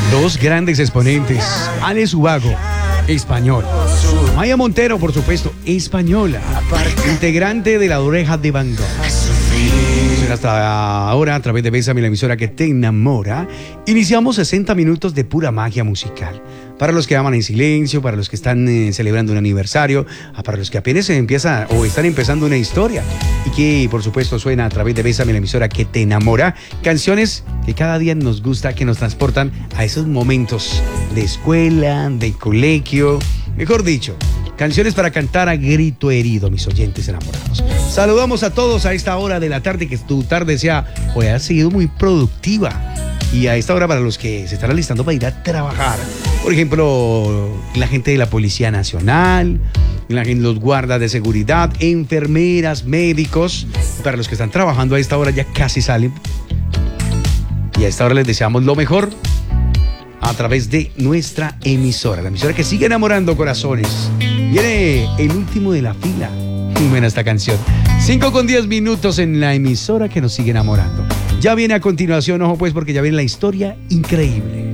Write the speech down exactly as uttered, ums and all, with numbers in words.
Dos grandes exponentes. Alex Ubago, español. Maya Montero, por supuesto, española. Integrante de La Oreja de Van Gogh. Hasta ahora, a través de Bésame, la emisora que te enamora, iniciamos sesenta minutos de pura magia musical. Para los que aman en silencio, para los que están eh, celebrando un aniversario, para los que apenas se empieza o están empezando una historia y que, por supuesto, suena a través de Bésame, la emisora que te enamora. Canciones que cada día nos gusta, que nos transportan a esos momentos de escuela, de colegio, mejor dicho. Canciones para cantar a grito herido, mis oyentes enamorados. Saludamos a todos a esta hora de la tarde, que tu tarde sea o haya sido muy productiva. Y a esta hora para los que se están alistando para ir a trabajar. Por ejemplo, la gente de la Policía Nacional, la gente, los guardas de seguridad, enfermeras, médicos. Para los que están trabajando a esta hora ya casi salen. Y a esta hora les deseamos lo mejor a través de nuestra emisora, la emisora que sigue enamorando corazones. Viene el último de la fila. Muy buena esta canción. cinco con diez minutos en la emisora que nos sigue enamorando. Ya viene a continuación, ojo pues, porque ya viene la historia increíble.